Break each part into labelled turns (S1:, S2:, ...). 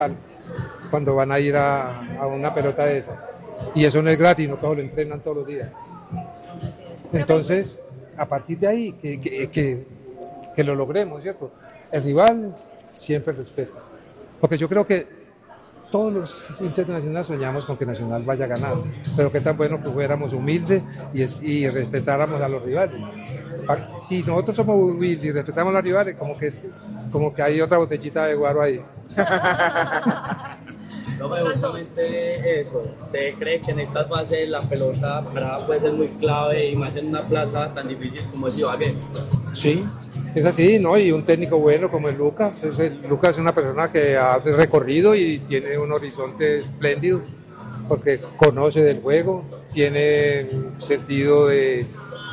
S1: cuando van a ir a una pelota de esa. Y eso no es gratis, no todos lo entrenan todos los días. Entonces, a partir de ahí, que lo logremos, ¿cierto? El rival siempre respeta. Porque yo creo que todos los hinchas de Nacional soñamos con que Nacional vaya a ganar, pero qué tan bueno que fuéramos humildes y respetáramos a los rivales. Si nosotros somos humildes y respetamos a los rivales, como que hay otra botellita de guaro ahí.
S2: No, pero justamente eso, se cree que en estas fases la pelota parada puede ser muy clave y más en una plaza tan difícil como es Ibagué.
S1: Sí, es así, ¿no? Y un técnico bueno como el Lucas. Lucas es una persona que ha recorrido y tiene un horizonte espléndido, porque conoce del juego, tiene sentido de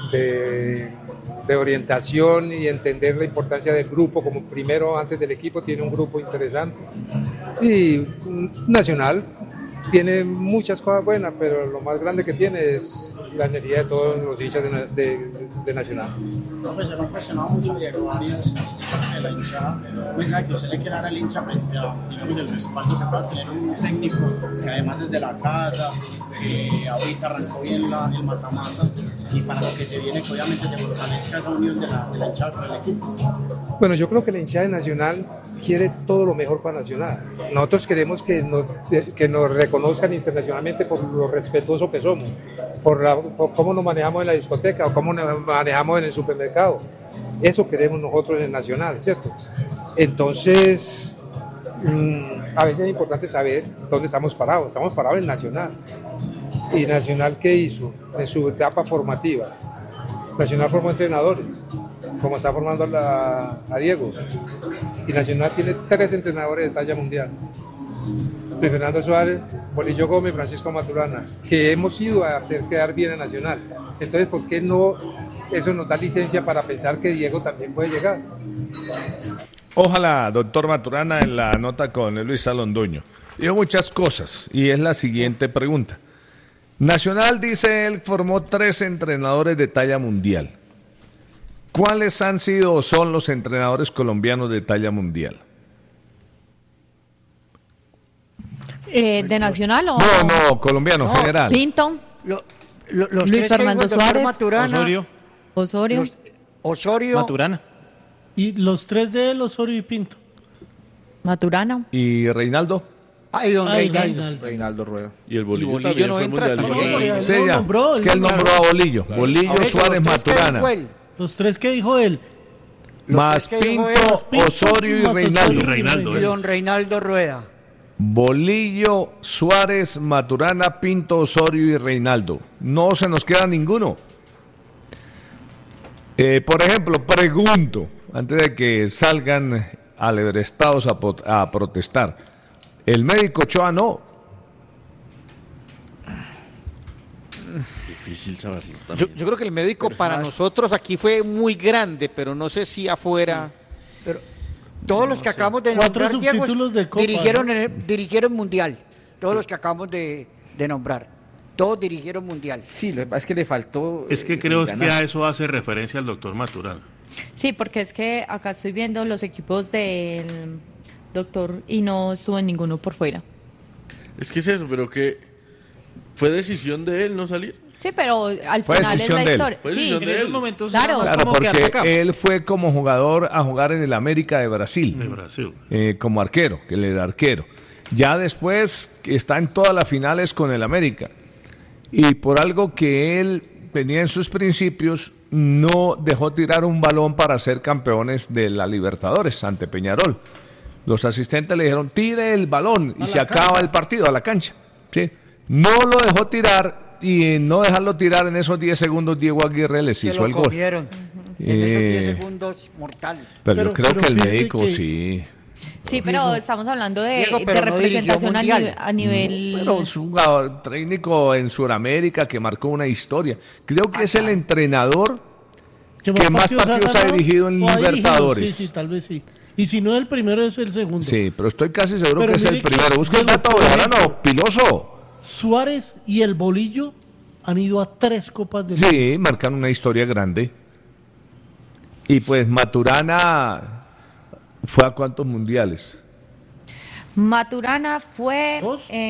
S1: orientación y entender la importancia del grupo, como primero antes del equipo tiene un grupo interesante. Y Nacional tiene muchas cosas buenas, pero lo más grande que tiene es la energía de todos los hinchas de Nacional.
S3: No, pues se lo ha cuestionado mucho a Diego Arias de la hinchada. Venga, que usted le quiera dar al hincha frente a, digamos, el respaldo que pueda tener un técnico que además es de la casa, ahorita arrancó bien el mata-mata, y para lo que se viene, que obviamente se fortalezca esa unión de la hinchada con el equipo.
S1: Bueno, yo creo que la hinchada de Nacional quiere todo lo mejor para Nacional. Nosotros queremos que nos reconozcan internacionalmente por lo respetuoso que somos, por cómo nos manejamos en la discoteca o cómo nos manejamos en el supermercado. Eso queremos nosotros en Nacional, ¿cierto? Entonces, a veces es importante saber dónde estamos parados. Estamos parados en Nacional. ¿Y Nacional qué hizo en su etapa formativa? Nacional formó entrenadores, como está formando a Diego. Y Nacional tiene 3 entrenadores de talla mundial. Luis Fernando Suárez, Bolillo Gómez, Francisco Maturana, que hemos ido a hacer quedar bien a Nacional. Entonces, ¿por qué no? Eso nos da licencia para pensar que Diego también puede llegar.
S4: Ojalá, doctor Maturana, en la nota con Luis Londoño. Dijo muchas cosas y es la siguiente pregunta. Nacional, dice él, formó 3 entrenadores de talla mundial. ¿Cuáles han sido o son los entrenadores colombianos de talla mundial?
S5: ¿De Nacional o...?
S4: No, colombiano,
S5: no,
S4: general.
S5: Pinto, Luis Fernando Suárez,
S6: Maturana,
S5: Osorio,
S6: Maturana.
S7: Y los 3 de él, Osorio y Pinto.
S5: Maturana.
S4: ¿Y Reinaldo?
S6: Ay, don
S8: Reinaldo Rueda.
S4: Y el Bolillo,
S8: Bolillo no entra
S4: también. Sí, ya. Es que él nombró a Bolillo. Bolillo, Suárez, Maturana.
S7: Los 3 que dijo él.
S4: Más Pinto, Osorio y Reinaldo.
S6: Y don Reinaldo Rueda.
S4: Bolillo, Suárez, Maturana, Pinto, Osorio y Reinaldo. No se nos queda ninguno. Por ejemplo, pregunto, antes de que salgan alebrestados a protestar, ¿el médico Ochoa no?
S8: Difícil saberlo. Yo creo que el médico para nosotros aquí fue muy grande, pero no sé si afuera...
S6: Sí. Pero todos los que acabamos de nombrar, Diego, dirigieron Mundial. Todos los que acabamos de nombrar. Todos dirigieron Mundial.
S8: Sí, lo que pasa es que le faltó...
S9: Es que creo que a eso hace referencia el doctor Maturana.
S5: Sí, porque es que acá estoy viendo los equipos del doctor y no estuvo en ninguno por fuera.
S9: Es que es eso, pero que fue decisión de él no salir.
S5: Sí, pero al final es la historia.
S9: Sí,
S5: en
S9: esos
S5: momentos.
S4: Claro, porque él fue como jugador a jugar en el América de Brasil. Como arquero, que él era arquero. Ya después está en todas las finales con el América. Y por algo que él tenía en sus principios, no dejó tirar un balón para ser campeones de la Libertadores ante Peñarol. Los asistentes le dijeron, tire el balón y se acaba el partido, a la cancha. ¿Sí? No lo dejó tirar. Y no dejarlo tirar en esos 10 segundos, Diego Aguirre les hizo el gol.
S6: En esos 10 segundos, mortal.
S4: Pero yo creo que el médico sí.
S5: Sí, pero estamos hablando de representación a nivel...
S4: Pero es un jugador técnico en Sudamérica que marcó una historia. Creo que es el entrenador que más partidos ha dirigido en Libertadores.
S7: Sí, tal vez sí. Y si no el primero, es el segundo.
S4: Sí, pero estoy casi seguro que es el primero. Busca el dato, ahora no, Piloso.
S7: Suárez y el Bolillo han ido a 3 Copas del Mundo.
S4: Sí, marcan una historia grande. Y pues Maturana fue a ¿cuántos mundiales?
S5: Maturana fue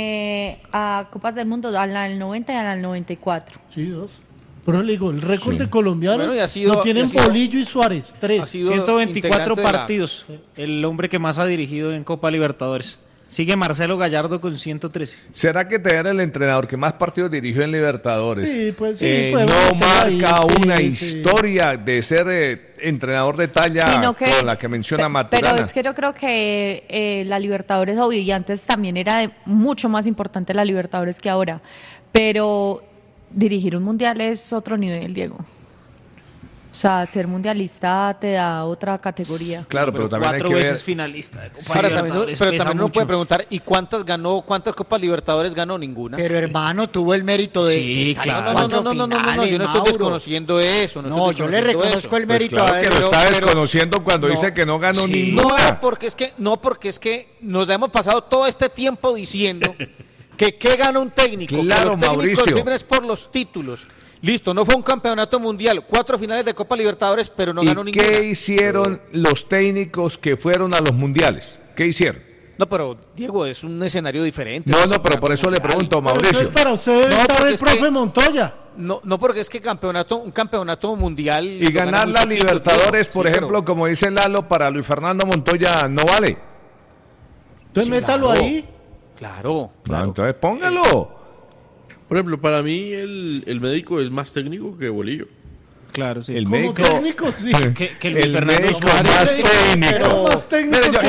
S5: a Copas del Mundo a la del 90 y a la del 94.
S7: Sí, 2. Pero le digo, el récord de colombiano lo tienen Bolillo y Suárez, 3.
S8: 124 partidos, el hombre que más ha dirigido en Copa Libertadores. Sigue Marcelo Gallardo con 113.
S4: ¿Será que tener el entrenador que más partidos dirigió en Libertadores
S7: sí, pues,
S4: no marca una historia de ser entrenador de talla como la que menciona Maturana?
S5: Pero es que yo creo que la Libertadores, obvio, y antes también era mucho más importante la Libertadores que ahora. Pero dirigir un mundial es otro nivel, Diego. O sea, ser mundialista te da otra categoría.
S4: Claro, pero también hay que ver...
S8: 4 veces finalista de Copa Libertadores. Pero también uno puede preguntar, ¿y cuántas Copas Libertadores ganó? Ninguna.
S6: Pero hermano, tuvo el mérito de...
S8: Sí, claro. No, yo no estoy desconociendo eso.
S6: No, yo le reconozco el mérito
S4: a él. Que lo está desconociendo cuando dice que no ganó ninguna.
S8: No, porque es que nos hemos pasado todo este tiempo diciendo que ¿qué gana un técnico?
S4: Claro,
S8: que los técnicos
S4: Mauricio.
S8: es por los títulos. Listo, no fue un campeonato mundial, 4 finales de Copa Libertadores, pero no ganó ninguna.
S4: ¿Qué hicieron los técnicos que fueron a los mundiales? ¿Qué hicieron?
S8: No, pero Diego, es un escenario diferente.
S4: No, pero por eso le pregunto, Mauricio.
S7: Para usted estaba el profe Montoya.
S8: No, porque es que un campeonato mundial...
S4: Y ganar la Libertadores, por ejemplo, como dice Lalo, para Luis Fernando Montoya no vale.
S7: Entonces métalo ahí.
S8: Claro.
S4: Entonces póngalo.
S9: Por ejemplo, para mí el médico es más técnico que Bolillo.
S8: Claro, sí.
S4: El médico,
S7: técnico, sí.
S8: Que Luis Fernando
S4: médico más técnico.
S7: Más técnico.
S4: Mira,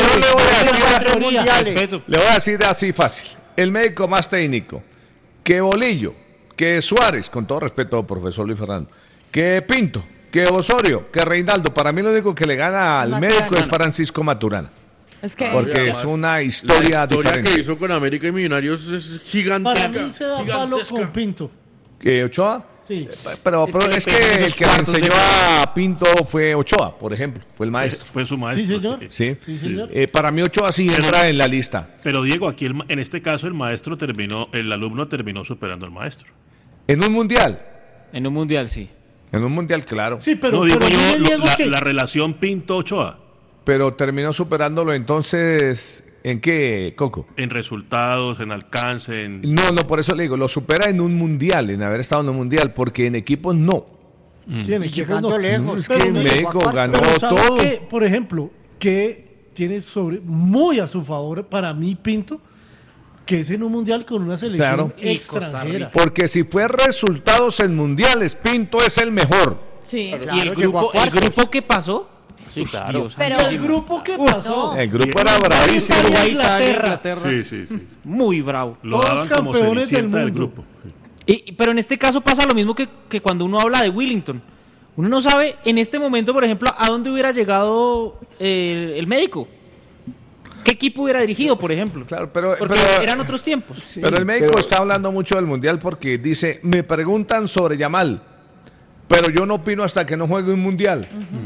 S4: yo le voy a decir así fácil. El médico más técnico que Bolillo, que Suárez, con todo respeto, profesor Luis Fernando, que Pinto, que Osorio, que Reinaldo. Para mí lo único que le gana al médico es Francisco Maturana.
S5: Es que
S4: porque es una historia diferente.
S9: Que hizo con América y Millonarios es gigantesca.
S7: Para mí se da palo con Pinto.
S4: ¿Ochoa?
S7: Sí.
S4: Pero es que el que le enseñó a Pinto fue Ochoa, por ejemplo. Fue el maestro.
S10: Fue su maestro.
S7: Sí, señor.
S4: Sí,
S7: señor.
S4: Para mí Ochoa sí entra en la lista.
S10: Pero Diego, aquí en este caso el alumno terminó superando al maestro.
S4: ¿En un mundial?
S8: En un mundial, sí.
S4: En un mundial, claro.
S7: Sí, pero
S10: digo
S7: la
S10: relación Pinto-Ochoa.
S4: Pero terminó superándolo entonces, ¿en qué, Coco?
S10: En resultados, en alcance, en...
S4: No, por eso le digo, lo supera en un mundial, en haber estado en un mundial, porque en equipos no.
S7: Sí, en equipos no.
S6: lejos.
S4: Es que en México ganó todo.
S7: Que, por ejemplo, que tiene muy a su favor para mí Pinto, que es en un mundial con una selección extranjera.
S4: Porque si fue resultados en mundiales, Pinto es el mejor.
S5: Sí.
S8: Claro, ¿y el grupo que pasó? Sí, claro.
S5: Pero
S7: el grupo que pasó.
S4: El grupo era bravísimo.
S7: Inglaterra.
S10: Sí.
S8: Muy bravo.
S10: Lo daban como cenicienta del grupo.
S8: Pero en este caso pasa lo mismo que cuando uno habla de Willington. Uno no sabe en este momento, por ejemplo, a dónde hubiera llegado el médico. ¿Qué equipo hubiera dirigido, por ejemplo?
S4: Claro, pero
S8: eran otros tiempos.
S4: Sí, pero el médico está hablando mucho del mundial porque dice, me preguntan sobre Yamal, pero yo no opino hasta que no juegue un mundial.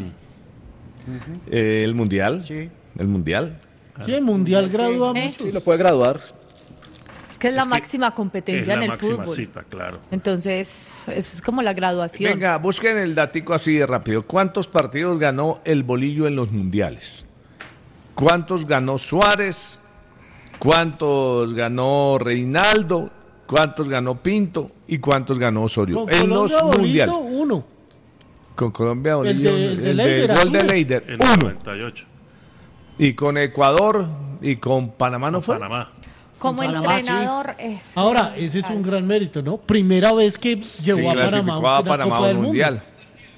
S4: ¿El mundial?
S6: Sí.
S4: ¿El mundial?
S7: Sí, el mundial gradúa mucho.
S8: Sí, lo puede graduar.
S5: Es que es la máxima competencia en el fútbol.
S10: Cita, claro.
S5: Entonces, es como la graduación.
S4: Venga, busquen el datico así de rápido. ¿Cuántos partidos ganó el Bolillo en los mundiales? ¿Cuántos ganó Suárez? ¿Cuántos ganó Reinaldo? ¿Cuántos ganó Pinto? ¿Y cuántos ganó Osorio?
S7: Con
S4: en
S7: Colombia,
S4: los mundiales.
S7: Bolillo, 1.
S4: Con Colombia, Bolillo,
S7: el
S4: gol de Leider,
S10: En
S4: 1.
S10: 98.
S4: Y con Ecuador y con Panamá no fue.
S10: Panamá.
S5: Como
S6: Panamá,
S5: entrenador.
S7: Ahora, ese es un gran mérito, ¿no? Primera vez que llevó a Panamá
S4: a Panamá
S7: Copa del
S4: mundial.
S7: Mundo.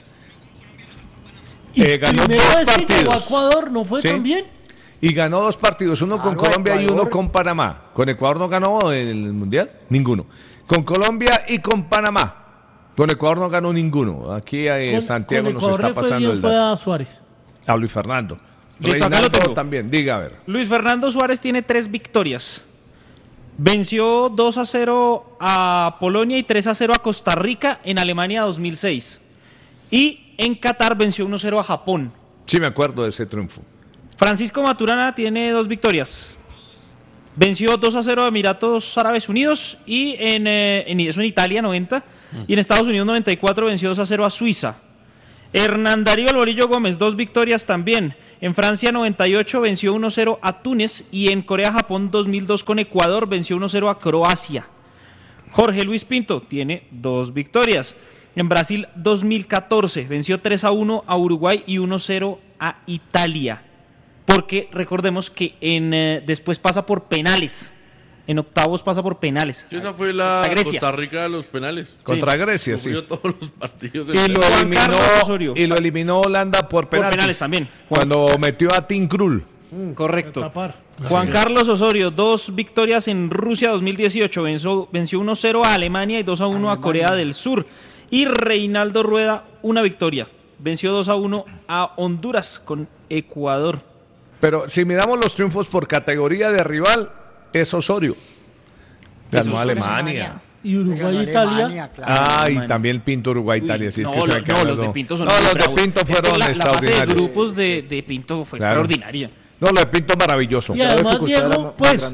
S7: Y
S4: ganó
S7: primera
S4: 2
S7: vez que
S4: partidos.
S7: llegó a Ecuador, ¿no fue tan bien?
S4: Y ganó 2 partidos, uno con Colombia y uno con Panamá. ¿Con Ecuador no ganó en el mundial? Ninguno. Con Colombia y con Panamá. Con Ecuador no ganó ninguno. Aquí Santiago nos está pasando el dato.
S7: Fue a Suárez.
S4: A Luis Fernando.
S8: Listo, acá lo tengo.
S4: También, diga a ver.
S8: Luis Fernando Suárez tiene 3 victorias. Venció 2-0 a Polonia y 3-0 a Costa Rica en Alemania 2006. Y en Qatar venció 1-0 a Japón.
S4: Sí, me acuerdo de ese triunfo.
S8: Francisco Maturana tiene 2 victorias. Venció 2-0 a Emiratos Árabes Unidos y eso en Italia 90. Y en Estados Unidos 94 venció 2-0 a Suiza. Hernán Darío El Bolillo Gómez, 2 victorias también. En Francia 98 venció 1-0 a Túnez y en Corea-Japón 2002 con Ecuador venció 1-0 a Croacia. Jorge Luis Pinto tiene 2 victorias. En Brasil 2014 venció 3-1 a Uruguay y 1-0 a Italia. Porque recordemos que después pasa por penales. En octavos pasa por penales.
S9: Esa fue la Costa Rica de los penales.
S4: Contra Grecia, sí.
S9: Todos los partidos.
S4: Y lo eliminó Holanda por penales.
S8: Por penales también.
S4: Cuando metió a Tim Krul.
S8: Correcto. Juan Carlos Osorio, 2 victorias en Rusia 2018. Venció 1-0 a Alemania y 2-1 a Corea del Sur. Y Reinaldo Rueda, 1 victoria. Venció 2-1 a Honduras con Ecuador.
S4: Pero si miramos los triunfos por categoría de rival, es Osorio. Ganó Alemania.
S7: Y Uruguay-Italia.
S4: Y también Pinto Uruguay-Italia. Sí,
S8: los de Pinto son los
S4: de Pinto fueron
S8: la
S4: extraordinarios.
S8: fase de grupos de Pinto fue extraordinaria.
S4: No, lo de Pinto maravilloso.
S7: Y además, Diego, pues,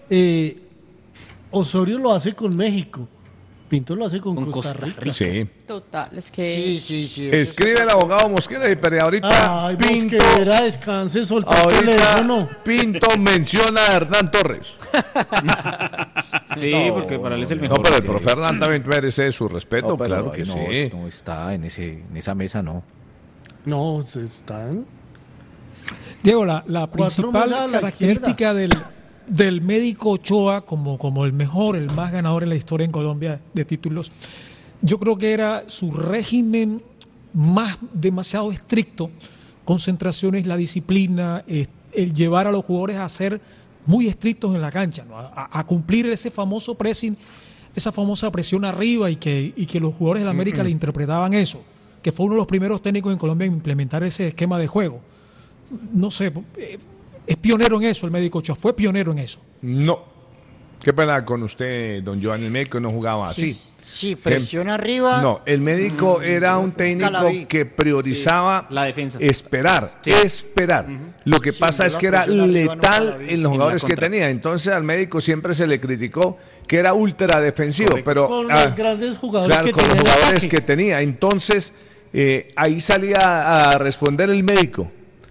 S7: Osorio lo hace con México. Pinto lo hace con Costa Rica.
S4: Sí.
S5: Total, es que...
S6: Sí.
S4: Escribe el abogado Mosquera, pero ahorita Pinto...
S7: Mosquera, descanse, soltó el teléfono.
S4: Pinto menciona a Hernán Torres.
S8: Sí, porque para él es el mejor.
S4: No, pero el profe Hernán también merece su respeto,
S11: No,
S4: claro que sí.
S11: No está en esa mesa, no.
S7: No, están...
S12: Diego, la principal característica del médico Ochoa como el mejor, el más ganador en la historia en Colombia de títulos, yo creo que era su régimen demasiado estricto, concentraciones, la disciplina, el llevar a los jugadores a ser muy estrictos en la cancha, ¿no? a cumplir ese famoso pressing, esa famosa presión arriba y que los jugadores de la América le interpretaban eso, que fue uno de los primeros técnicos en Colombia en implementar ese esquema de juego. No sé, es pionero en eso el médico Ochoa, fue pionero en eso.
S4: No, qué pena con usted, don Joan, el médico no jugaba así.
S6: Sí, presión arriba.
S4: No, el médico era un técnico que priorizaba
S8: la defensa.
S4: esperar. Lo que pasa es que era letal en los jugadores que tenía. Entonces al médico siempre se le criticó que era ultra defensivo.
S7: Correcto.
S4: Pero
S7: con los grandes jugadores
S4: claro, con los jugadores que tenía. Entonces ahí salía a responder el médico.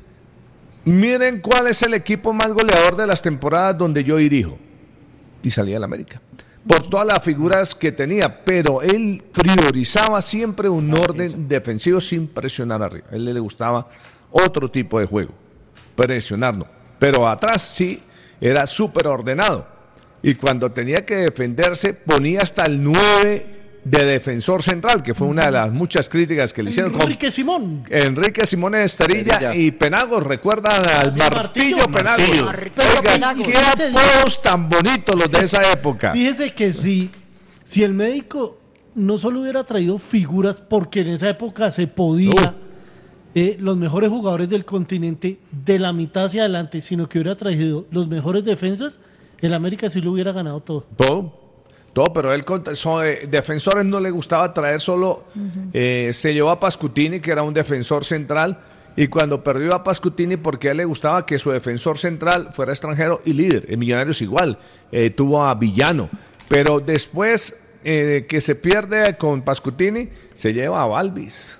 S4: Miren cuál es el equipo más goleador de las temporadas donde yo dirijo. Y salía el América. Por todas las figuras que tenía, pero él priorizaba siempre un orden defensivo sin presionar arriba. A él le gustaba otro tipo de juego, presionarlo. Pero atrás sí, era súper ordenado. Y cuando tenía que defenderse, ponía hasta el 9 de defensor central, que fue una de las muchas críticas que le hicieron.
S7: Enrique Simón
S4: Esterilla y Penagos, recuerdan al Martillo Penagos.
S6: Penagos.
S4: Qué apodos tan bonitos los de esa época.
S7: Fíjese que si el médico no solo hubiera traído figuras, porque en esa época se podía, los mejores jugadores del continente de la mitad hacia adelante, sino que hubiera traído los mejores defensas, el América sí lo hubiera ganado todo.
S4: Todo, pero él defensores no le gustaba traer solo, se llevó a Pascutini, que era un defensor central, y cuando perdió a Pascutini, porque a él le gustaba que su defensor central fuera extranjero y líder, en Millonarios igual, tuvo a Villano, pero después que se pierde con Pascutini, se lleva a Balvis.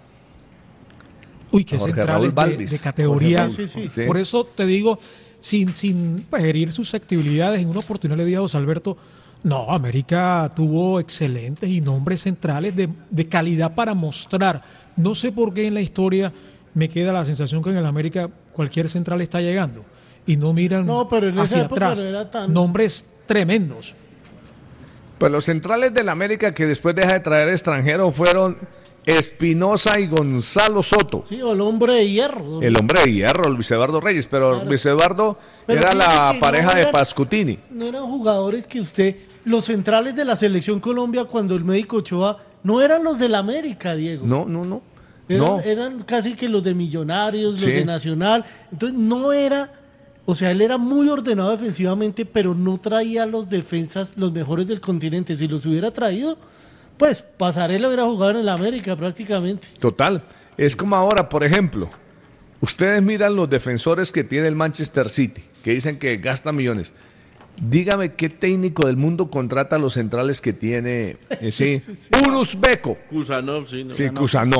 S12: Uy, qué centrales de categoría.
S4: Sí.
S12: Por eso te digo, sin herir susceptibilidades, en una oportunidad le dije a José Alberto, no, América tuvo excelentes y nombres centrales de calidad para mostrar. No sé por qué en la historia me queda la sensación que en el América cualquier central está llegando y no miran hacia atrás. Nombres tremendos.
S4: Pues los centrales del América que después deja de traer extranjeros fueron Espinosa y Gonzalo Soto.
S7: Sí, o el hombre de hierro.
S4: El hombre de hierro, Luis Eduardo Reyes, pero Luis Eduardo era la pareja de Pascutini.
S7: No eran jugadores que los centrales de la Selección Colombia cuando el médico Ochoa, no eran los del América, Diego.
S4: No.
S7: Eran casi que los de Millonarios, los de Nacional. Entonces no era, o sea, él era muy ordenado defensivamente, pero no traía los defensas, los mejores del continente. Si los hubiera traído, pues Pasarela hubiera jugado en el América prácticamente.
S4: Total. Es como ahora, por ejemplo, ustedes miran los defensores que tiene el Manchester City, que dicen que gasta millones. Dígame qué técnico del mundo contrata a los centrales que tiene un uzbeco.
S9: Kusanov,
S4: Kusanov.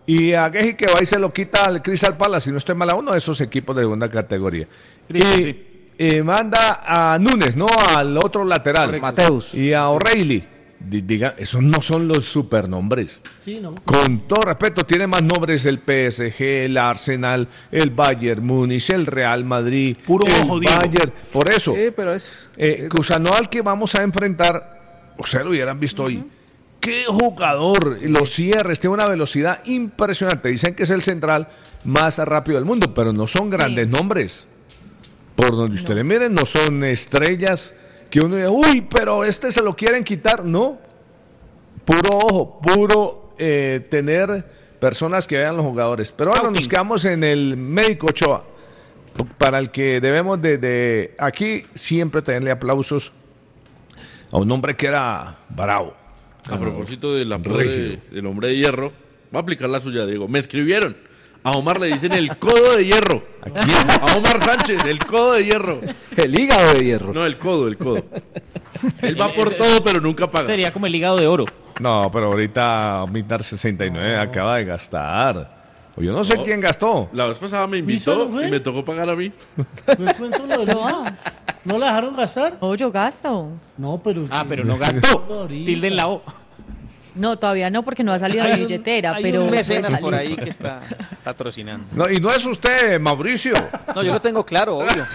S4: Y a Gueji que va y se lo quita al Crystal Palace, si no estoy mal, a uno de esos equipos de segunda categoría. Y manda a Núñez, no al otro lateral.
S11: Mateus.
S4: Y a O'Reilly. Diga, esos no son los supernombres.
S7: Sí, no.
S4: Con todo respeto, tiene más nombres el PSG, el Arsenal, el Bayern Múnich, el Real Madrid,
S10: Puro
S4: el
S10: ojo, Diego.
S4: Bayern. Por eso,
S11: Sí, pero es...
S4: Cusano al que vamos a enfrentar, ustedes lo hubieran visto hoy. ¡Qué jugador! Los cierres, tiene una velocidad impresionante. Dicen que es el central más rápido del mundo, pero no son grandes nombres. Por donde ustedes miren, no son estrellas que uno dice, uy, pero este se lo quieren quitar. No. Puro ojo, puro tener personas que vean los jugadores. Pero ahora nos quedamos en el médico Ochoa, para el que debemos de aquí siempre tenerle aplausos a un hombre que era bravo.
S9: A propósito del hombre de hierro, va a aplicar la suya, Diego. Me escribieron. A Omar le dicen el codo de hierro.
S4: ¿A quién?
S9: A Omar Sánchez, el codo de hierro.
S11: El hígado de hierro.
S9: No, el codo. Él va por todo, pero nunca paga.
S8: Sería como el hígado de oro.
S4: No, pero ahorita Mitar 69 acaba de gastar. O yo no sé quién gastó.
S9: La vez pasada me invitó y me tocó pagar a mí.
S7: ¿Me cuento lo de Lisa? ¿No la dejaron gastar?
S5: No, yo gasto.
S7: No, pero...
S8: Pero no gastó. Tilde en la O.
S5: No, todavía no, porque no ha salido de billetera, pero...
S13: un
S5: puede
S13: mecenas
S5: salir.
S13: por ahí que está patrocinando.
S4: No, y no es usted, Mauricio.
S13: No, yo lo tengo claro, obvio.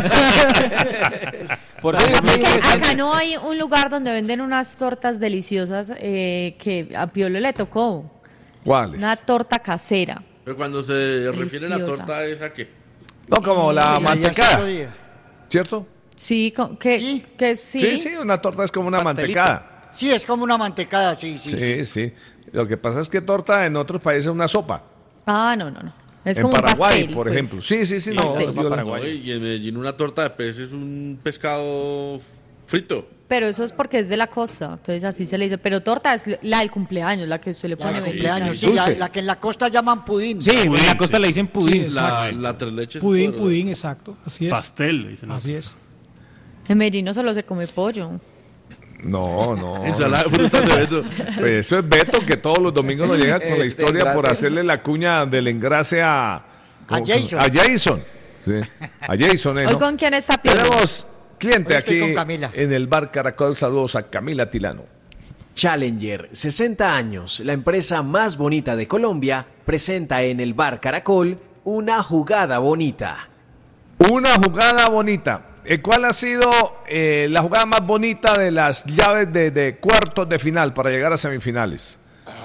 S13: Por
S5: Porque
S13: eso
S5: acá no hay un lugar donde venden unas tortas deliciosas que a Piolo le tocó.
S4: ¿Cuáles?
S5: Una torta casera.
S9: Pero cuando se refiere a la
S5: Deliciosa.
S9: torta esa, ¿qué?
S4: No, como la
S6: Ya
S4: mantecada,
S6: 5 días.
S4: ¿cierto?
S5: Sí, que sí.
S4: Sí, una torta es como una
S13: Pastelito.
S4: mantecada.
S6: Sí, es como una mantecada, sí.
S4: Sí. Lo que pasa es que torta en otros países es una sopa.
S5: Ah, no. Es
S4: En
S5: como
S4: Paraguay,
S5: un pastel,
S4: por
S5: pues.
S4: ejemplo. Sí, no.
S5: Pastel.
S4: yo la-
S9: No, y en Medellín una torta de pez es un pescado frito.
S5: Pero eso es porque es de la costa, entonces así se le dice. Pero torta es la del cumpleaños, la que usted le pone
S6: La de
S5: velita.
S6: cumpleaños, sí,
S11: Dulce.
S6: la que en la costa llaman pudín.
S8: Sí, en la costa le dicen
S12: Sí,
S8: pudín.
S12: exacto.
S9: La tres leches.
S12: Pudín, exacto. Así es.
S10: Pastel, dicen.
S12: Así es.
S5: En Medellín no solo se come pollo.
S4: No.
S9: Ensalada de frutas de Beto.
S4: Pues eso es Beto, que todos los domingos nos llega con la historia
S11: engrase.
S4: por hacerle la cuña del engrase a
S6: Jason.
S4: A Jason. Sí, a Jason.
S5: ¿Hoy con quién está Piolo?
S4: Tenemos cliente
S6: Hoy estoy
S4: aquí
S6: con Camila.
S4: en el bar Caracol. Saludos a Camila Tilano.
S14: Challenger, 60 años, la empresa más bonita de Colombia, presenta en el bar Caracol una jugada bonita.
S4: Una jugada bonita. ¿Cuál ha sido la jugada más bonita de las llaves de cuartos de final para llegar a semifinales?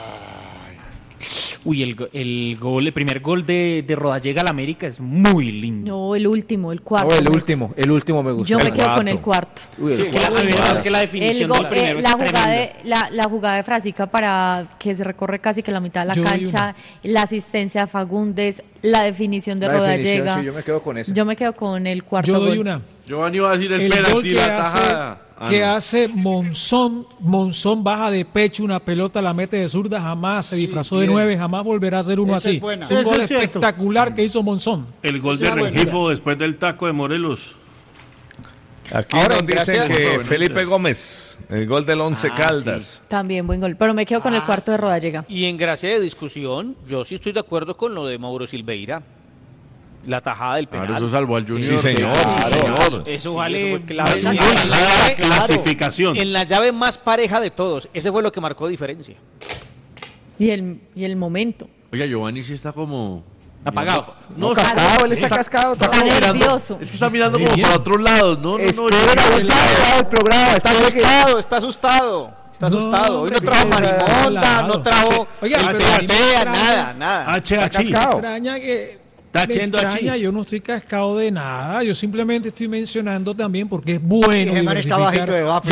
S8: Uy, el primer gol de Rodallega al América es muy lindo.
S5: No, el último, el cuarto.
S11: El último me gustó.
S5: Yo me quedo con el cuarto.
S11: Uy, el
S8: Es que la,
S11: cuarto.
S8: es que la definición del primero es tremenda.
S5: la jugada de Frasica para que se recorre casi que la mitad de la
S12: Yo doy
S5: cancha, la asistencia de Fagundes, la definición de
S11: La definición,
S5: Rodallega.
S11: sí, yo me quedo con esa.
S5: Yo me quedo con el cuarto
S12: Yo doy
S5: gol.
S12: una.
S9: Giovanni iba a decir el
S12: El gol
S9: penalti,
S12: que
S9: la tajada.
S12: hace Monzón baja de pecho una pelota, la mete de zurda, jamás se disfrazó de
S6: bien.
S12: 9, jamás volverá a ser uno
S6: Esa
S12: así.
S6: es buena.
S12: Un
S7: Esa
S12: gol
S7: es cierto.
S12: espectacular que hizo Monzón.
S10: El gol de
S6: Esa es buena.
S10: Rengifo después del taco de Morelos.
S4: Aquí
S13: Ahora,
S4: nos dicen
S13: gracias.
S4: que Felipe Gómez, el gol del Once Caldas.
S5: También buen gol, pero me quedo con el cuarto de Rodallega.
S13: Y en gracia de discusión, yo sí estoy de acuerdo con lo de Mauro Silveira. La tajada del penal.
S9: Claro, eso salvó al Junior.
S4: Sí, señor. Sí, señor.
S13: Eso
S8: Sí,
S13: vale.
S8: eso fue clave.
S13: En la
S10: La
S13: llave-
S10: clasificación.
S13: En la llave más pareja de todos. Ese fue lo que marcó diferencia.
S5: Y el momento.
S9: Oiga, Giovanni sí está como...
S8: Apagado.
S9: No,
S11: cascado, él está cascado.
S9: Está
S5: Está
S9: como mirando-
S5: nervioso.
S9: Es que está mirando como para otros lados. No,
S11: Espera, el programa.
S13: Está asustado, está asustado. Está asustado. Hoy no trajo marimonda, no trajo
S12: Oiga,
S13: el
S12: pero a mí me
S13: platea,
S12: extraña-
S13: nada.
S10: H.
S12: Me extraña que
S10: Está
S12: me
S10: haciendo
S12: extraña,
S10: así.
S12: yo no estoy cascado de nada, yo simplemente estoy mencionando también porque es bueno
S6: Ese man está
S12: diversificar.
S6: bajito de bafle.
S12: Ya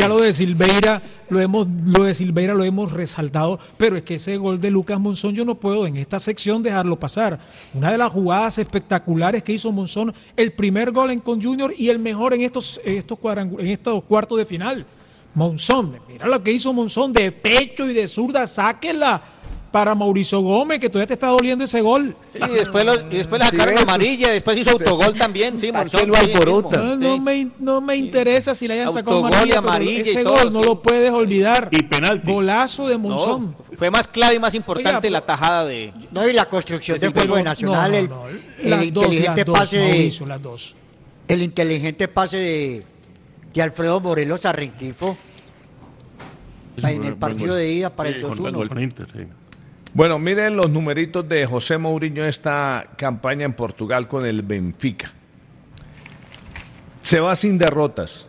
S12: lo de Silveira lo hemos resaltado, pero es que ese gol de Lucas Monzón yo no puedo en esta sección dejarlo pasar. Una de las jugadas espectaculares que hizo Monzón, el primer gol en con Junior y el mejor en estos cuartos de final. Monzón, mira lo que hizo Monzón de pecho y de zurda, sáquenla. para Mauricio Gómez, que todavía te está doliendo ese gol.
S13: Sí, después le sacaron amarilla, después hizo autogol también, sí, Monzón.
S12: No me interesa si le hayan sacado
S13: Autogol,
S12: amarilla, pero ese
S13: todo,
S12: gol no lo puedes olvidar.
S10: Y penalti.
S12: Golazo de Monzón.
S13: No, fue más clave y más importante la tajada de...
S6: No, y la construcción del juego de Nacional, el inteligente pase
S12: Mauricio, las dos.
S6: El inteligente pase de Alfredo Morelos a Rengifo en el partido de ida para el 2-1.
S4: Bueno, miren los numeritos de José Mourinho esta campaña en Portugal con el Benfica. Se va sin derrotas.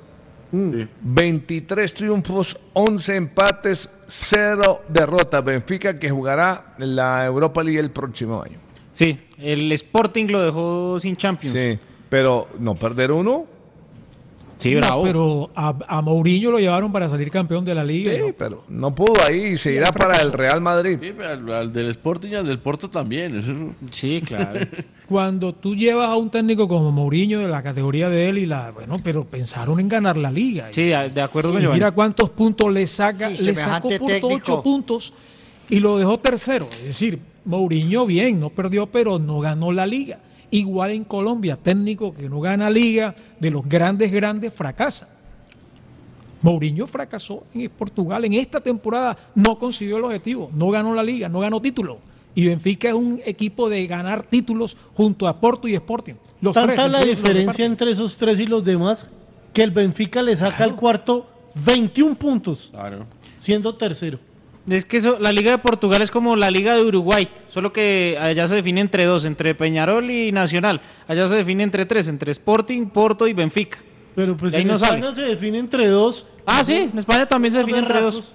S4: 23 triunfos, 11 empates, 0 derrotas. Benfica que jugará la Europa League el próximo año.
S8: Sí, el Sporting lo dejó sin Champions.
S4: Sí, pero no perder uno.
S8: Sí, bravo.
S12: Pero a Mourinho lo llevaron para salir campeón de la liga.
S4: Sí, pero no pudo ahí y se irá para el Real Madrid.
S9: Sí, al del Sporting y al del Porto también.
S8: Sí, claro.
S12: Cuando tú llevas a un técnico como Mourinho de la categoría de él pero pensaron en ganar la liga.
S8: Sí, de acuerdo con Giovanni.
S12: Mira cuántos puntos le saca,
S6: Sí,
S12: le sacó por
S6: técnico.
S12: 8 puntos y lo dejó tercero. Es decir, Mourinho bien, no perdió, pero no ganó la liga. Igual en Colombia, técnico que no gana liga, de los grandes fracasa. Mourinho fracasó en Portugal en esta temporada, no consiguió el objetivo, no ganó la liga, no ganó título. Y Benfica es un equipo de ganar títulos junto a Porto y Sporting. Los
S7: Tanta
S12: tres,
S7: la diferencia entre esos tres y los demás que el Benfica le saca al cuarto 21 puntos, siendo tercero.
S8: Es que la Liga de Portugal es como la Liga de Uruguay, solo que allá se define entre dos, entre Peñarol y Nacional. Allá se define entre tres, entre Sporting, Porto y Benfica.
S7: Pero pues
S8: ahí
S7: en
S8: no
S7: España
S8: sale.
S7: se define entre dos.
S8: Ah, sí, en España también se define entre dos.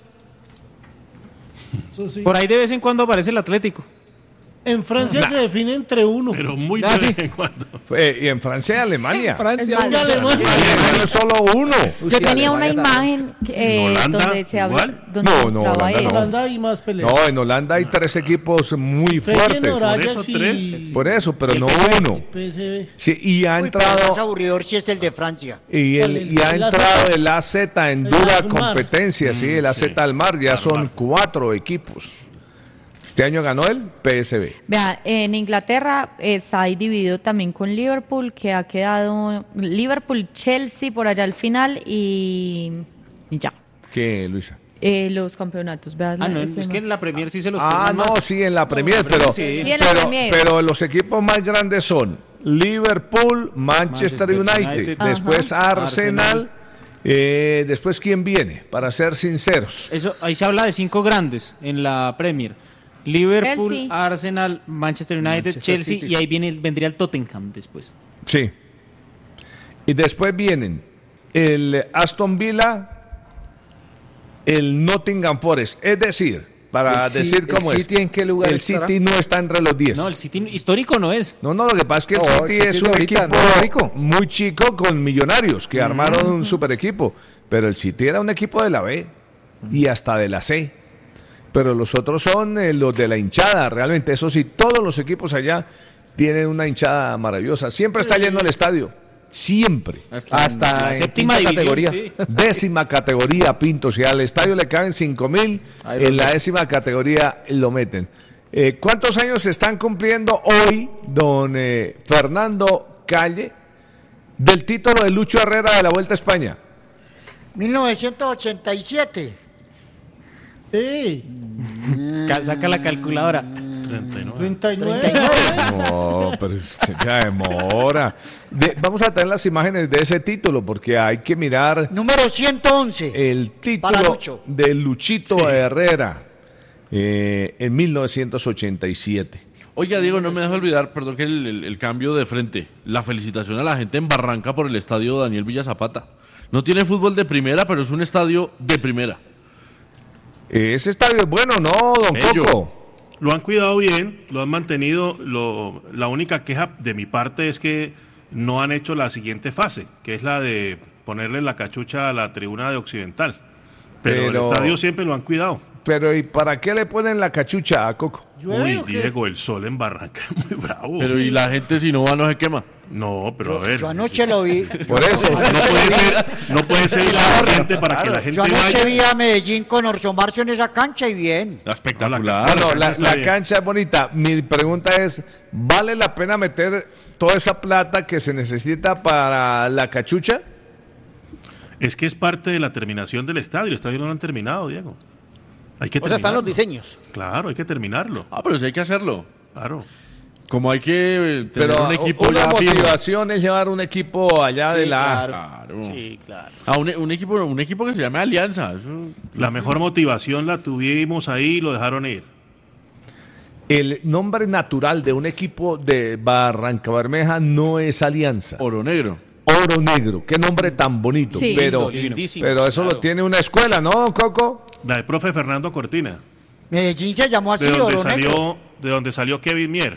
S7: Eso sí.
S8: Por ahí de vez en cuando aparece el Atlético.
S7: En Francia se define entre uno.
S10: Pero muy de vez en cuando.
S4: Y en Francia y Alemania.
S12: En Francia,
S7: Alemania.
S4: No es solo uno.
S5: Yo tenía una imagen donde se habla, donde mostraba
S4: Holanda
S5: eso.
S4: no.
S7: Holanda hay más peleas.
S4: No, en Holanda hay 3 equipos muy fuertes. Por eso, pero no uno.
S7: PSV.
S4: Sí, y ha
S6: Pero
S4: entrado
S6: más aburridor sí es el de Francia.
S4: y ha entrado el AZ en dura
S7: Almar.
S4: competencia, sí, el AZ Almar, ya son 4 equipos. Este año ganó el PSV.
S5: Vea, en Inglaterra está ahí dividido también con Liverpool, que ha quedado Liverpool, Chelsea por allá al final y ya.
S4: ¿Qué, Luisa?
S5: Los campeonatos. Vea,
S8: Ah, no, es que en la Premier sí se los
S4: Ah,
S8: ponen más.
S4: no, sí, en la Premier, pero,
S5: Sí, en la Premier.
S4: pero los equipos más grandes son Liverpool, Manchester United,
S8: Ajá.
S4: después Arsenal, después ¿quién viene? Para ser sinceros.
S8: Eso, ahí se habla de 5 grandes en la Premier. Liverpool,
S5: Chelsea.
S8: Arsenal, Manchester United, Chelsea
S11: City.
S8: y ahí vendría el Tottenham después.
S4: Sí. Y después vienen el Aston Villa, el Nottingham Forest. Es decir, para decir cómo es.
S11: ¿El City en qué lugar
S4: El
S11: estará?
S4: City no está entre los 10.
S8: No, el City histórico no es.
S4: No, lo que pasa es que el
S11: No,
S4: City
S11: el City
S4: es
S11: de
S4: un
S11: ahorita,
S4: equipo
S11: no es rico.
S4: muy chico con millonarios que armaron un super equipo. Pero el City era un equipo de la B y hasta de la C. Pero los otros son los de la hinchada, realmente. Eso sí, todos los equipos allá tienen una hinchada maravillosa. Siempre está lleno el estadio. Siempre.
S11: Hasta
S8: la
S11: en
S8: séptima
S11: quinta
S8: división,
S11: categoría.
S8: sí.
S4: 10ª categoría, Pinto. Si al estadio le caben 5.000,
S11: Ahí lo
S4: en la
S11: meten.
S4: 10ª categoría lo meten. ¿Cuántos años se están cumpliendo hoy, don Fernando Calle, del título de Lucho Herrera de la Vuelta a España?
S6: 1987.
S7: Sí.
S8: Saca la calculadora.
S7: 39.
S4: No, pero ya demora. Vamos a tener las imágenes de ese título porque hay que mirar
S6: Número 111.
S4: el
S6: Para
S4: título
S6: Lucho.
S4: de Luchito Herrera en 1987.
S9: Oiga, Diego, no me deja olvidar, perdón, que el cambio de frente. La felicitación a la gente en Barranca por el estadio Daniel Villa Zapata. No tiene fútbol de primera, pero es un estadio de primera.
S4: Ese estadio es bueno, ¿no, don
S9: Bello.
S4: Coco?
S10: Lo han cuidado bien, lo han mantenido. La única queja de mi parte es que no han hecho la siguiente fase, que es la de ponerle la cachucha a la tribuna de Occidental. Pero el estadio siempre lo han cuidado.
S4: Pero ¿y para qué le ponen la cachucha a Coco?
S10: Uy, Diego, el sol en Barranca es muy bravo.
S9: Pero ¿y la gente si no va no se quema?
S10: No, pero a ver.
S6: Yo anoche lo vi.
S4: Por eso.
S10: No puede ser la gente para que la gente
S6: Yo anoche
S10: vaya.
S6: vi a Medellín con Orso Marcio en esa cancha y bien.
S10: Espectacular.
S4: No, la cancha es bonita. Mi pregunta es, ¿vale la pena meter toda esa plata que se necesita para la cachucha?
S10: Es que es parte de la terminación del estadio. El estadio no lo han terminado, Diego. Hay que
S13: O sea, están los
S10: terminarlo.
S13: diseños.
S10: Claro, hay que terminarlo.
S9: Ah, pero sí hay que hacerlo.
S10: Claro.
S9: Como hay que tener
S4: Pero
S9: un equipo
S4: una
S9: ya firme.
S4: motivación es llevar un equipo allá de la...
S9: Claro.
S13: Sí, claro.
S9: Ah, un equipo que se llame Alianza. Eso...
S10: La mejor motivación la tuvimos ahí y lo dejaron ir.
S4: El nombre natural de un equipo de Barranca Bermeja no es Alianza.
S9: Oro Negro.
S4: Oro Negro, qué nombre tan bonito.
S5: Sí.
S4: Pero
S13: Lindísimo,
S4: eso
S13: claro.
S4: lo tiene una escuela, ¿no, Coco?
S10: La del profe Fernando Cortina.
S6: Medellín se llamó así,
S10: De donde salió Kevin Mier.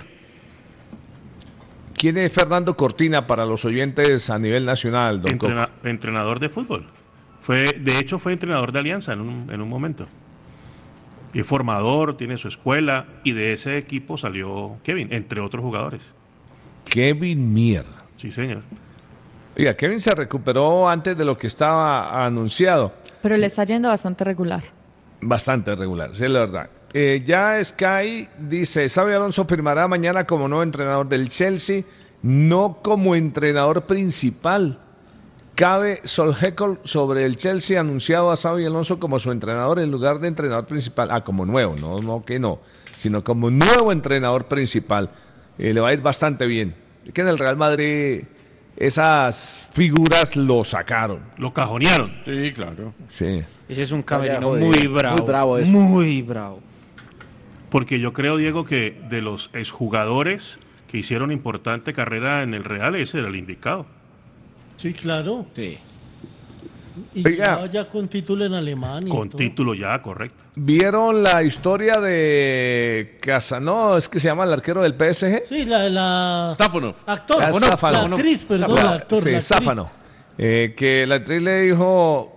S4: ¿Quién es Fernando Cortina para los oyentes a nivel nacional, don Coco?
S10: Entrenador de fútbol. De hecho, fue entrenador de Alianza en un momento. Y es formador, tiene su escuela, y de ese equipo salió Kevin, entre otros jugadores.
S4: Kevin Mier.
S10: Sí, señor.
S4: Oiga, Kevin se recuperó antes de lo que estaba anunciado.
S5: Pero le está yendo bastante regular.
S4: Bastante regular, sí, la verdad. Ya Sky dice, Xabi Alonso firmará mañana como nuevo entrenador del Chelsea, no como entrenador principal. Cabe Solskjaer sobre el Chelsea, anunciado a Xabi Alonso como su entrenador en lugar de entrenador principal. Ah, como nuevo, no, sino como nuevo entrenador principal. Le va a ir bastante bien. Es que en el Real Madrid esas figuras lo sacaron.
S10: Lo cajonearon.
S9: Sí, claro.
S4: Sí.
S8: Ese es un camerino
S11: Joder,
S8: muy bravo.
S11: muy bravo eso.
S8: Muy bravo.
S10: Porque yo creo, Diego, que de los exjugadores que hicieron importante carrera en el Real, ese era el indicado.
S7: Sí, claro.
S8: Sí.
S7: Y
S4: Oiga.
S7: ya con título en Alemania.
S10: Con
S7: y todo.
S10: título ya, correcto.
S4: ¿Vieron la historia de Casanova? ¿Es que se llama el arquero del PSG?
S7: Sí, la
S9: Sáfano.
S7: actor,
S4: Ah,
S7: la
S4: Sáfano.
S7: actriz, perdón,
S4: Sáfano.
S7: la actor.
S4: Sí,
S7: la actriz.
S4: Sáfano. Que la actriz le dijo...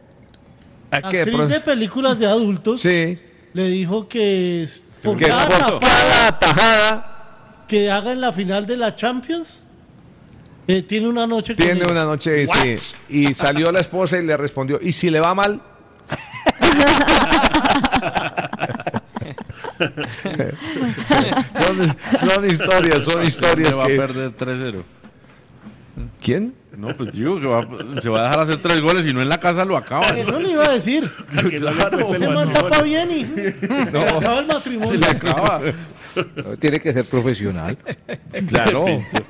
S7: Actriz de películas de adultos.
S4: Sí.
S7: Le dijo que por
S4: Que
S7: cada
S4: por
S7: tapada
S4: cada tajada
S7: que haga en la final de la Champions, tiene una noche con
S4: tiene
S7: ella.
S4: una noche, sí. Y salió la esposa y le respondió, ¿y si le va mal? son historias
S9: Se va
S4: que...
S9: a perder 3-0.
S4: ¿Quién?
S9: No, pues digo que se va a dejar hacer 3 goles y no en la casa lo acaba.
S7: Eso le iba a decir.
S10: Claro,
S7: Se man tapa bien y se le acaba el
S9: Se
S7: matrimonio.
S9: le acaba.
S11: No, tiene que ser profesional.
S4: Claro.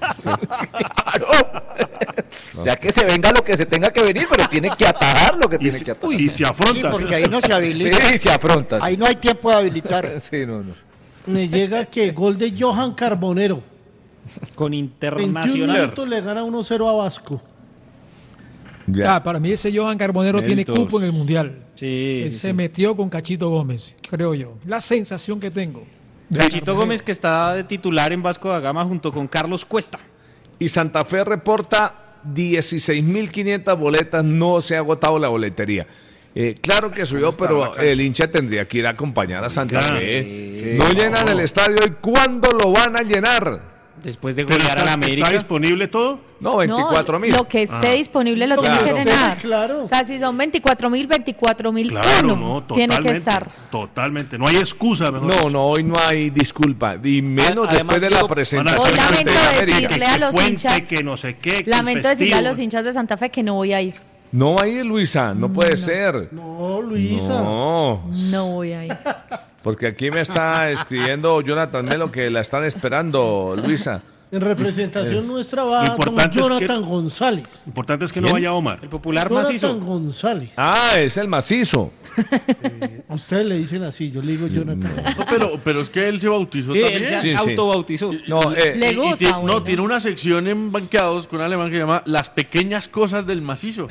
S11: Ya que se venga lo que se tenga que venir, pero tiene que atajar lo que tiene que atajar.
S10: Y se afronta.
S6: Sí, porque ahí no se habilita.
S11: Sí, se afronta.
S6: Ahí no hay tiempo de habilitar.
S11: Sí, no.
S7: Me llega que gol de Johan Carbonero.
S8: Con
S7: 21
S8: Internacional.
S7: minutos le gana 1-0 a Vasco.
S12: Para mí ese Johan Carbonero tiene
S9: Méritos.
S12: cupo en el Mundial.
S8: Sí,
S12: Él
S8: sí,
S12: se
S8: sí.
S12: metió con Cachito Gómez, creo yo. La sensación que tengo. de
S8: Cachito
S12: Carbonero.
S8: Gómez, que está de titular en Vasco da Gama junto con Carlos Cuesta.
S4: Y Santa Fe reporta 16.500 boletas, no se ha agotado la boletería. Claro que subió, pero el hincha tendría que ir a acompañar a Santa Fe. No llenan el estadio. ¿Y cuándo lo van a llenar?
S8: Después de
S10: ¿Pero
S8: golear a la
S10: ¿Está
S8: América.
S10: disponible todo?
S4: No, 24.000.
S5: Lo que esté disponible lo tiene que
S4: Claro.
S5: llenar.
S7: Claro.
S5: O sea, si son 24.000, 24.000
S10: Claro,
S5: uno
S10: no,
S5: tiene
S10: totalmente.
S5: que estar.
S10: Totalmente. No hay excusa, mejor.
S4: No, hoy no hay disculpa. Y menos
S13: Además,
S4: después de la
S13: digo,
S4: presentación.
S5: Hoy lamento
S4: ante América.
S5: decirle a los
S10: Puente,
S5: hinchas,
S10: que no sé qué, que el
S5: lamento decirle a
S10: festivo.
S5: los hinchas de Santa Fe que no voy a ir.
S4: No va a ir, Luisa. No puede ser.
S7: No, Luisa.
S4: No.
S5: No voy a ir.
S4: Porque aquí me está escribiendo Jonathan Melo que la están esperando, Luisa.
S7: En representación nuestra
S10: Lo
S7: va don
S10: importante es que-
S7: Jonathan González.
S10: Lo importante es que no
S4: ¿Quién?
S10: vaya Omar.
S8: El popular
S7: Jonathan
S8: macizo.
S7: González.
S4: Ah, es el macizo.
S7: A ustedes le dicen así, yo le digo Jonathan.
S9: No, pero es que él se bautizó
S8: Sí,
S9: también.
S8: él se
S4: Sí, sí.
S8: autobautizó.
S4: No,
S5: Le gusta,
S9: No,
S5: bueno.
S9: tiene una sección en Banqueados con un alemán que se llama Las pequeñas cosas del macizo.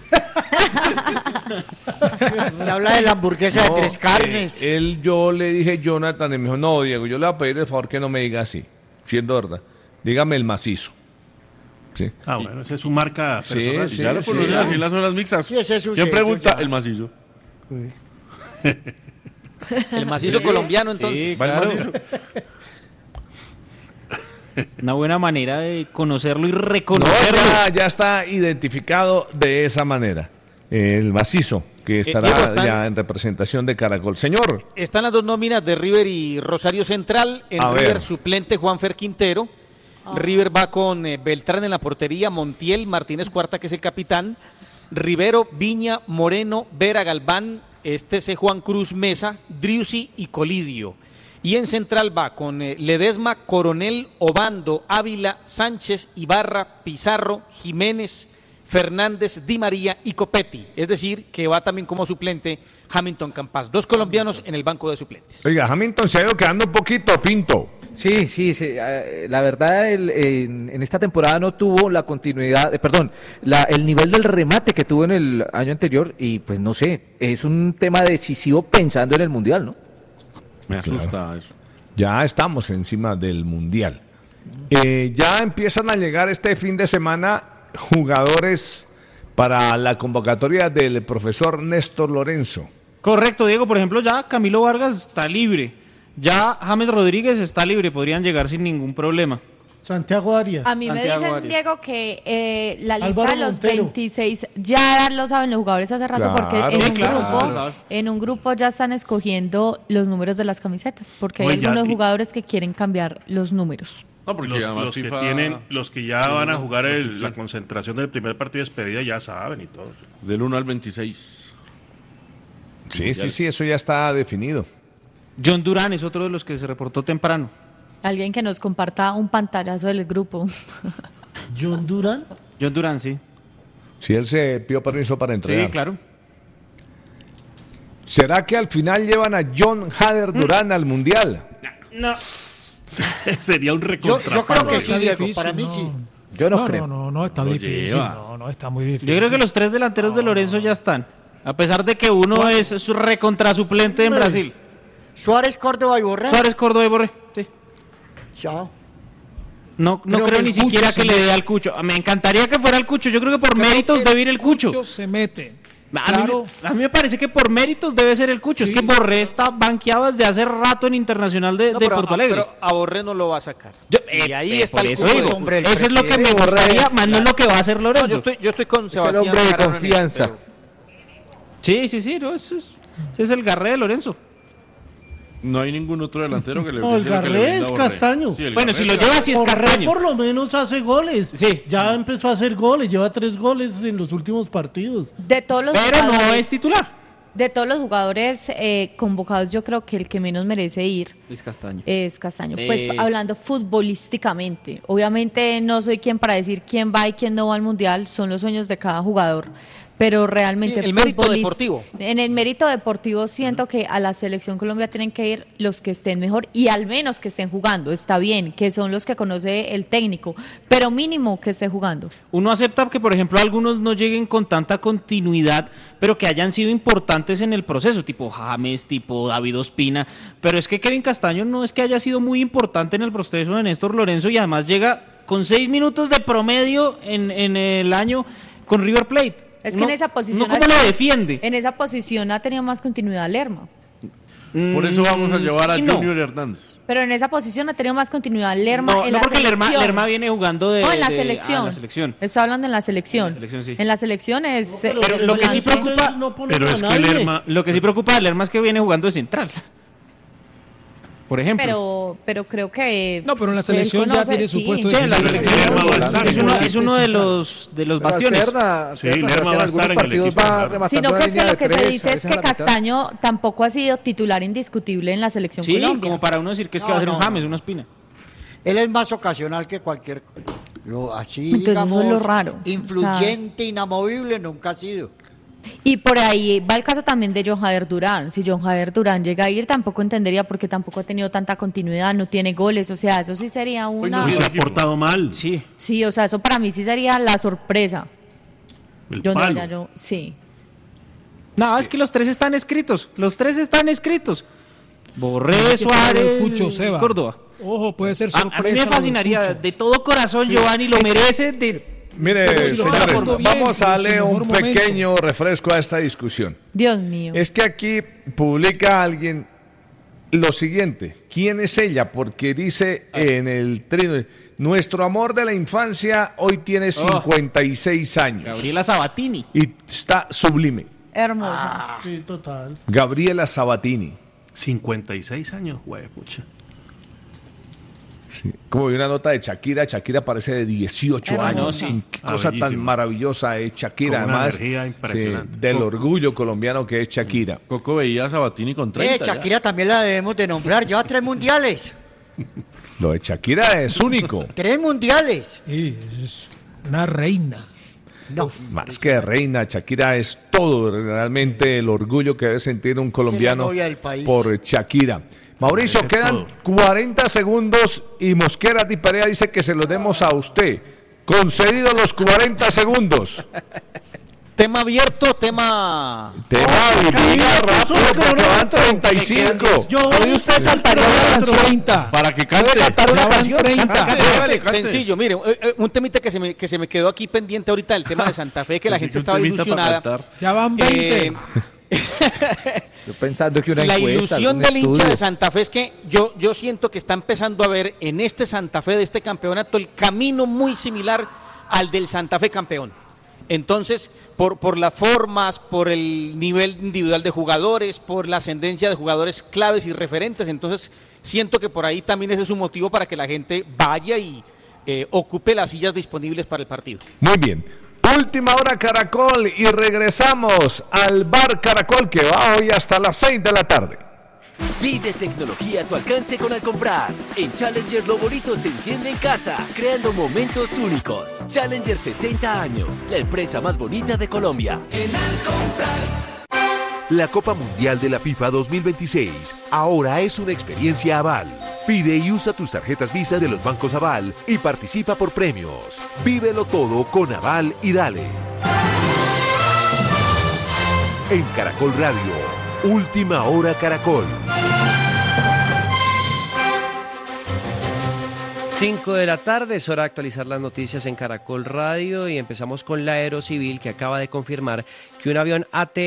S6: Le habla de la hamburguesa de
S4: no,
S6: 3 carnes.
S4: yo le dije Jonathan y me dijo, no, Diego, yo le voy a pedir el favor que no me diga así, siendo verdad. Dígame el macizo. Sí.
S10: Ah, bueno, esa es su marca
S4: Sí,
S10: personal.
S4: sí,
S9: Ya lo
S4: sí.
S9: conocen así en las zonas mixtas.
S6: Sí, ese es su
S9: ¿Quién
S6: sello
S9: pregunta?
S6: ya.
S9: El macizo.
S13: El macizo colombiano, entonces.
S8: Sí, claro. Una buena manera de conocerlo y reconocerlo.
S4: Ya está identificado de esa manera. El macizo, que estará ya en representación de Caracol. Señor.
S13: Están las dos nóminas de River y Rosario Central. En River suplente Juanfer Quintero. River va con Beltrán en la portería, Montiel, Martínez Cuarta, que es el capitán, Rivero, Viña, Moreno, Vera, Galván, Juan Cruz Mesa, Driussi y Colidio. Y en central va con Ledesma, Coronel, Obando, Ávila, Sánchez, Ibarra, Pizarro, Jiménez, Fernández, Di María y Copetti. Es decir, que va también como suplente Hamilton Campas. 2 colombianos en el banco de suplentes.
S4: Oiga, Hamilton se ha ido quedando un poquito pinto.
S11: Sí, la verdad en esta temporada no tuvo la continuidad, el nivel del remate que tuvo en el año anterior y pues no sé, es un tema decisivo pensando en el Mundial, ¿no?
S9: Me asusta eso.
S4: Ya estamos encima del Mundial. Ya empiezan a llegar este fin de semana jugadores para la convocatoria del profesor Néstor Lorenzo.
S8: Correcto, Diego. Por ejemplo, ya Camilo Vargas está libre. Ya James Rodríguez está libre. Podrían llegar sin ningún problema.
S7: Santiago Arias.
S5: A mí me dicen, Diego, que la lista de los 26 ya lo saben los jugadores hace rato, porque en un grupo ya están escogiendo los números de las camisetas, porque hay algunos jugadores que quieren cambiar los números.
S10: No, porque los que ya van a jugar la concentración del primer partido de despedida ya saben y todo.
S9: Del 1 al 26.
S4: Sí, eso ya está definido.
S8: John Durán es otro de los que se reportó temprano.
S5: Alguien que nos comparta un pantallazo del grupo.
S7: ¿John Durán?
S8: John Durán, sí.
S4: Sí, él se pidió permiso para entrenar.
S8: Sí, claro.
S4: ¿Será que al final llevan a John Hader Durán al Mundial?
S8: No.
S10: Sería un recontrapaso.
S6: Yo creo que sí, Diego,
S12: difícil,
S6: para mí
S12: no.
S6: sí.
S11: Yo no creo.
S12: No, está difícil. No, está muy difícil.
S8: Yo creo que los 3 delanteros de Lorenzo ya están. A pesar de que uno es su recontrasuplente en Brasil.
S6: Suárez, Córdoba y Borré.
S8: Suárez, Córdoba y Borré, sí.
S6: Chao.
S8: No creo ni siquiera que le dé al Cucho. Me encantaría que fuera el Cucho. Yo creo que por méritos debe ir el Cucho.
S12: Se mete.
S8: A mí me parece que por méritos debe ser el Cucho. Sí. Es que Borré está banqueado desde hace rato en Internacional de Porto Alegre.
S13: Pero a Borré no lo va a sacar. Y ahí está el
S8: Cucho. Eso es lo que me gustaría, más no es lo que va a hacer Lorenzo.
S13: Yo estoy con Sebastián.
S11: Es el hombre de confianza.
S8: Sí, no, ese es el Garré de Lorenzo.
S9: No hay ningún otro delantero que le
S7: No, el Garré es Castaño.
S9: Sí,
S8: bueno, si lo lleva así es Castaño.
S7: Por lo menos hace goles.
S8: Sí.
S7: Ya empezó a hacer goles, lleva 3 goles en los últimos partidos.
S5: De todos los
S8: Pero no es titular.
S5: De todos los jugadores convocados, yo creo que el que menos merece ir
S8: es Castaño.
S5: Sí. Pues hablando futbolísticamente, obviamente no soy quien para decir quién va y quién no va al Mundial, son los sueños de cada jugador. Pero realmente
S13: el mérito deportivo.
S5: En el mérito deportivo siento que a la selección Colombia tienen que ir los que estén mejor y al menos que estén jugando. Está bien, que son los que conoce el técnico, pero mínimo que esté jugando.
S8: Uno acepta que, por ejemplo, algunos no lleguen con tanta continuidad, pero que hayan sido importantes en el proceso, tipo James, tipo David Ospina. Pero es que Kevin Castaño no es que haya sido muy importante en el proceso de Néstor Lorenzo y además llega con 6 minutos de promedio en el año con River Plate.
S5: Es que en esa posición.
S8: ¿Cómo lo defiende?
S5: En esa posición ha tenido más continuidad Lerma.
S9: Por eso vamos a llevar a Junior Hernández.
S5: Pero en esa posición ha tenido más continuidad Lerma en la
S8: porque
S5: selección.
S8: Lerma viene jugando en
S5: la selección.
S8: En la selección.
S5: Está hablando en la selección.
S8: En la selección, sí.
S5: En la selección es.
S8: Pero lo que sí preocupa. Lo que sí preocupa a Lerma es que viene jugando de central. Por ejemplo.
S5: Pero creo que.
S12: No, pero en la selección ya tiene su puesto.
S8: Es uno de los bastiones.
S10: Lerma va a estar en el equipo.
S5: Sino que es que lo que se dice es que Castaño tampoco ha sido titular indiscutible en la selección Colombia.
S8: Sí, como para uno decir que es que va a ser un James, una Ospina.
S6: Él es más ocasional que cualquier. Así,
S5: entonces,
S6: digamos,
S5: eso es lo raro.
S6: Influyente, inamovible, nunca ha sido.
S5: Y por ahí va el caso también de John Jader Durán. Si John Jader Durán llega a ir, tampoco entendería porque tampoco ha tenido tanta continuidad, no tiene goles. O sea, eso sí sería una.
S10: Y se ha portado mal.
S5: Sí, o sea, eso para mí sí sería la sorpresa. Sí.
S8: No, es que los 3 están escritos. Borré, Suárez, Córdoba.
S12: Ojo, puede ser sorpresa.
S8: A mí me fascinaría, de todo corazón, Giovanni lo merece.
S4: Mire, señores, vamos a darle un pequeño refresco a esta discusión.
S5: Dios mío.
S4: Es que aquí publica alguien lo siguiente. ¿Quién es ella? Porque dice en el trino, nuestro amor de la infancia hoy tiene 56 años.
S13: Gabriela Sabatini.
S4: Y está sublime.
S5: Hermosa.
S7: Sí, total.
S4: Gabriela Sabatini.
S10: 56 años, güey, pucha.
S4: Sí. Como vi una nota de Shakira, Shakira parece de 18 años.
S5: Sí.
S4: Qué cosa tan maravillosa es Shakira,
S10: Con una
S4: además
S10: energía impresionante.
S4: del orgullo colombiano que es Shakira.
S9: Coco veía a Sabatini con 30.
S6: Shakira también la debemos de nombrar, lleva 3 mundiales.
S4: Lo de Shakira es único.
S6: 3 mundiales.
S12: Sí, es una reina.
S6: No.
S4: Más que reina, Shakira es todo realmente el orgullo que debe sentir un colombiano
S6: novia del país.
S4: por Shakira. Mauricio, quedan 40 segundos y Mosquera Di Perea dice que se los demos a usted. Concedidos los 40 segundos.
S13: Tema abierto, tema...
S4: diga rápido porque van 35.
S11: Hoy usted cantaría una canción.
S9: Para que cante.
S11: Cantar una canción.
S13: 30. Sencillo, mire, un temita que se me quedó aquí pendiente ahorita, el tema de Santa Fe, que la gente estaba ilusionada.
S12: Ya van 20.
S11: Yo pensando que una
S13: la
S11: encuesta,
S13: ilusión
S11: un
S13: del hincha
S11: estudio.
S13: de Santa Fe es que yo siento que está empezando a ver en este Santa Fe de este campeonato el camino muy similar al del Santa Fe campeón. Entonces, por las formas, por el nivel individual de jugadores, por la ascendencia de jugadores claves y referentes, entonces siento que por ahí también ese es un motivo para que la gente vaya y ocupe las sillas disponibles para el partido.
S4: Muy bien. Última hora Caracol y regresamos al Bar Caracol que va hoy hasta las 6 de la tarde.
S15: Vive tecnología a tu alcance con Alcomprar. En Challenger lo bonito se enciende en casa, creando momentos únicos. Challenger 60 años, la empresa más bonita de Colombia.
S16: En Alcomprar.
S17: La Copa Mundial de la FIFA 2026 ahora es una experiencia Aval. Pide y usa tus tarjetas Visa de los bancos Aval y participa por premios. Vívelo todo con Aval y dale. En Caracol Radio, Última Hora Caracol.
S18: 5 de la tarde, es hora de actualizar las noticias en Caracol Radio y empezamos con la Aerocivil que acaba de confirmar que un avión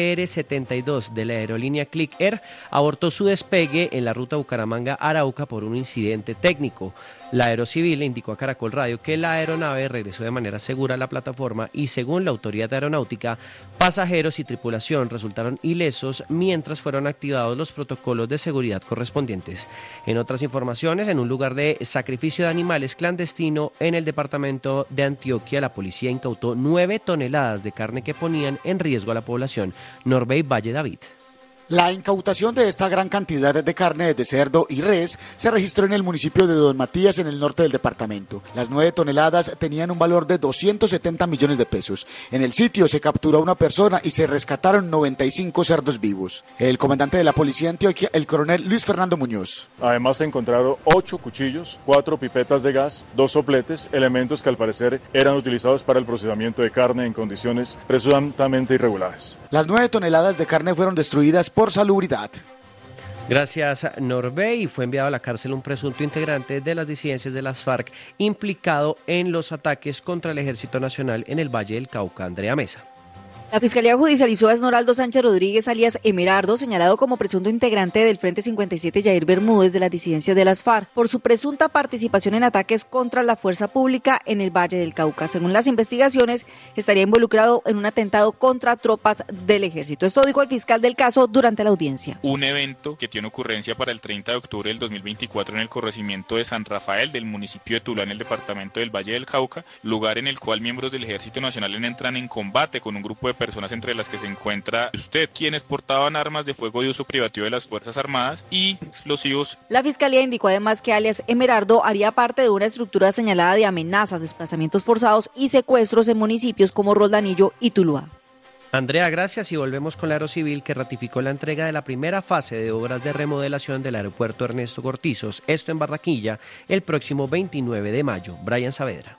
S18: ATR-72 de la aerolínea Click Air abortó su despegue en la ruta Bucaramanga-Arauca por un incidente técnico. La Aerocivil le indicó a Caracol Radio que la aeronave regresó de manera segura a la plataforma y según la autoridad aeronáutica, pasajeros y tripulación resultaron ilesos mientras fueron activados los protocolos de seguridad correspondientes. En otras informaciones, en un lugar de sacrificio de animales clandestino en el departamento de Antioquia, la policía incautó 9 toneladas de carne que ponían en riesgo a la población. Norbey Valle David.
S19: La incautación de esta gran cantidad de carne de cerdo y res se registró en el municipio de Don Matías, en el norte del departamento. Las 9 toneladas tenían un valor de 270 millones de pesos. En el sitio se capturó a una persona y se rescataron 95 cerdos vivos. El comandante de la policía de Antioquia, el coronel Luis Fernando Muñoz.
S20: Además se encontraron 8 cuchillos, 4 pipetas de gas, 2 sopletes, elementos que al parecer eran utilizados para el procesamiento de carne en condiciones presuntamente irregulares.
S19: Las 9 toneladas de carne fueron destruidas por salubridad.
S18: Gracias, Norbey. Fue enviado a la cárcel un presunto integrante de las disidencias de las FARC implicado en los ataques contra el Ejército Nacional en el Valle del Cauca. Andrea Mesa.
S21: La Fiscalía judicializó a Esmeraldo Sánchez Rodríguez, alias Emerardo, señalado como presunto integrante del Frente 57 Yair Bermúdez de las disidencias de las FARC, por su presunta participación en ataques contra la fuerza pública en el Valle del Cauca. Según las investigaciones, estaría involucrado en un atentado contra tropas del ejército. Esto dijo el fiscal del caso durante la audiencia.
S22: Un evento que tiene ocurrencia para el 30 de octubre del 2024 en el corregimiento de San Rafael del municipio de Tuluá en el departamento del Valle del Cauca, lugar en el cual miembros del Ejército Nacional entran en combate con un grupo de personas entre las que se encuentra usted, quienes portaban armas de fuego de uso privativo de las Fuerzas Armadas y explosivos.
S21: La Fiscalía indicó además que alias Emerardo haría parte de una estructura señalada de amenazas, desplazamientos forzados y secuestros en municipios como Roldanillo y Tuluá.
S18: Andrea, gracias y volvemos con la Aerocivil que ratificó la entrega de la primera fase de obras de remodelación del aeropuerto Ernesto Cortizos, esto en Barranquilla, el próximo 29 de mayo. Brian Saavedra.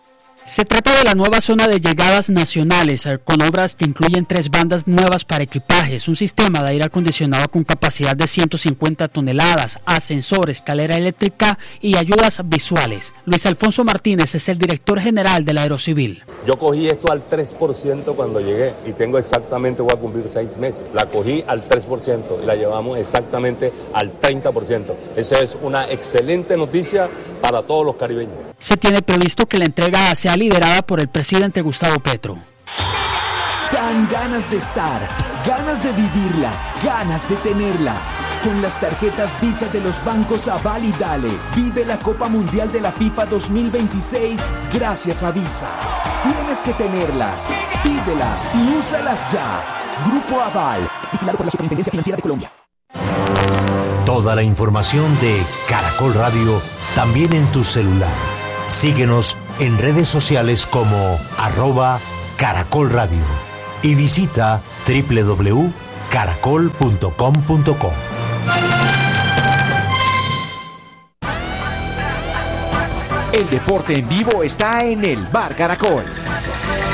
S2: Se trata de la nueva zona de llegadas nacionales, con obras que incluyen 3 bandas nuevas para equipajes, un sistema de aire acondicionado con capacidad de 150 toneladas, ascensor, escalera eléctrica y ayudas visuales. Luis Alfonso Martínez es el director general de la Aerocivil.
S16: Yo cogí esto al 3% cuando llegué y tengo exactamente, voy a cumplir 6 meses. La cogí al 3% y la llevamos exactamente al 30%. Esa es una excelente noticia para todos los caribeños.
S2: Se tiene previsto que la entrega sea liderada por el presidente Gustavo Petro.
S23: Dan ganas de estar, ganas de vivirla, ganas de tenerla. Con las tarjetas Visa de los bancos Aval y Dale, vive la Copa Mundial de la FIFA 2026 gracias a Visa. Tienes que tenerlas, pídelas y úsalas ya. Grupo Aval, vigilado por la Superintendencia Financiera de Colombia.
S24: Toda la información de Caracol Radio también en tu celular. Síguenos en redes sociales como @Caracol Radio y visita www.caracol.com.co.
S25: El deporte en vivo está en el Bar Caracol.